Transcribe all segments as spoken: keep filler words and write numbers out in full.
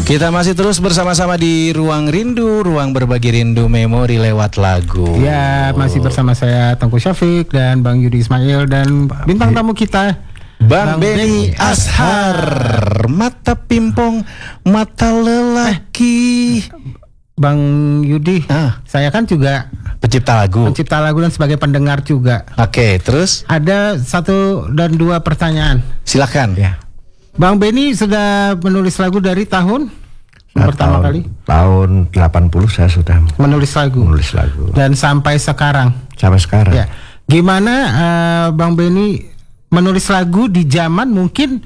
Kita masih terus bersama-sama di Ruang Rindu, ruang berbagi rindu memori lewat lagu. Ya, masih bersama saya Tengku Syafiq dan Bang Yudi Ismail dan bintang tamu kita Bang, Bang Benny Ashar. Mata pimpong, mata lelaki. Bang Yudi, ah. saya kan juga pencipta lagu. Pencipta lagu dan sebagai pendengar juga. Oke, terus? Ada satu dan dua pertanyaan. Silakan. Ya. Bang Benny sudah menulis lagu dari tahun nah, pertama tahun, kali? Tahun delapan puluh saya sudah menulis lagu. Menulis lagu. Dan sampai sekarang. Sampai sekarang. Ya. Gimana uh, Bang Benny menulis lagu di zaman mungkin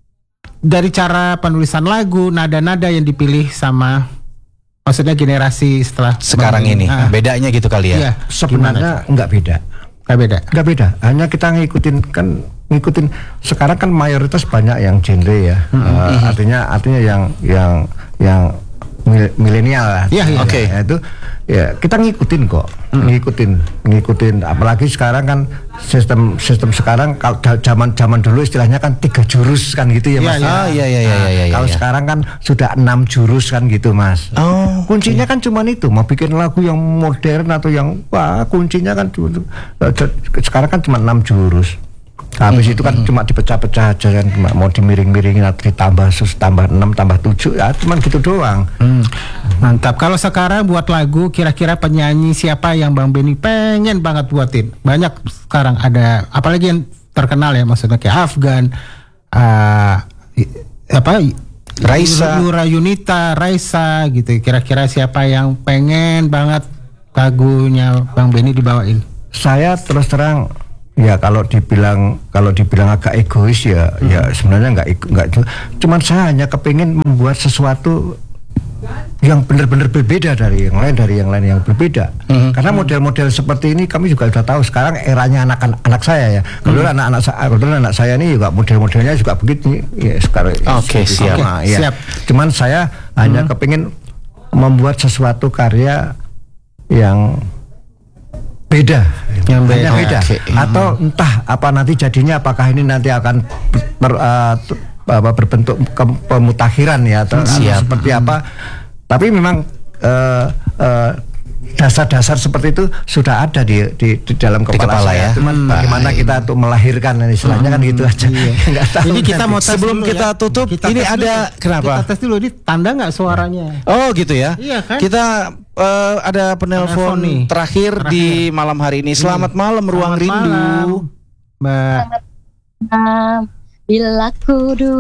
dari cara penulisan lagu, nada-nada yang dipilih sama maksudnya generasi setelah sekarang ini. Ah. Bedanya gitu kali ya? Iya. Sebenarnya enggak beda. Enggak beda. Enggak beda. Hanya kita ngikutin kan ngikutin sekarang kan mayoritas banyak yang genre ya. Mm-hmm. Uh, artinya artinya yang yang yang milenial lah. Iya, iya. Oke. Okay. Ya, itu ya kita ngikutin kok. Mm. Ngikutin, ngikutin apalagi sekarang kan sistem sistem sekarang kalau zaman zaman dulu istilahnya kan tiga jurus kan gitu ya Mas. Ah, iya iya iya nah, iya. Kalau iya. sekarang kan sudah enam jurus kan gitu Mas. Oh, kuncinya okay. kan cuma itu, mau bikin lagu yang modern atau yang wah kuncinya kan sekarang kan cuma enam jurus. Habis itu kan mm-hmm. cuma dipecah-pecah aja kan, mau dimiring-miringin atau ditambah sus tambah enam tambah tujuh ya cuma gitu doang. Hmm. Mantap. Kalau sekarang buat lagu kira-kira penyanyi siapa yang Bang Benny pengen banget buatin? Banyak sekarang ada, apalagi yang terkenal ya maksudnya kayak Afgan, uh, apa Raisa, Yura Yunita, Raisa gitu. Kira-kira siapa yang pengen banget lagunya Bang Benny dibawain? Saya terus terang ya kalau dibilang kalau dibilang agak egois ya hmm. ya sebenarnya nggak nggak cuman saya hanya kepingin membuat sesuatu yang benar-benar berbeda dari yang lain dari yang lain yang berbeda hmm. karena model-model seperti ini kami juga sudah tahu sekarang eranya anak-anak saya ya kalau hmm. anak-anak saya kalau anak saya ini juga model-modelnya juga begitu ya sekarang oke okay, siap sama, ya. siap Cuman saya hmm. hanya kepingin membuat sesuatu karya yang beda, yang beda, beda. Okay. Atau entah apa nanti jadinya, apakah ini nanti akan ber, uh, apa, berbentuk ke- pemutakhiran ya atau, atau seperti hmm. apa. Tapi memang uh, uh, dasar-dasar seperti itu sudah ada di di, di dalam kepala, di kepala saya. Ya. Cuman hmm. bagaimana kita untuk melahirkan istilahnya hmm. kan gitu aja. Iya. Ini kita mau tes sebelum kita ya. tutup kita ini ada dulu. kenapa? Kita tes dulu, ini tanda nggak suaranya? Oh gitu ya. Iya kan? Kita uh, ada penelpon terakhir, terakhir di malam hari ini. Selamat hmm. malam Ruang Selamat Rindu. Malam, Mbak. Selamat malam. Bila kudu